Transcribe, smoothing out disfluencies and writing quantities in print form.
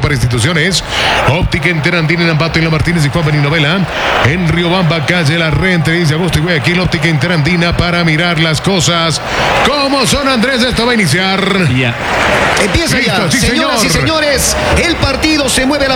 para instituciones. Óptica Interandina en Ambato, en La Martínez y Juan Beninovela. En Riobamba, calle La Rente, dice Agosto y Guayaquil. Óptica Interandina para mirar las cosas como son. Andrés, esto va a iniciar. Ya. Empieza Listo, ya, sí, señoras señor. y señores. El partido se mueve a la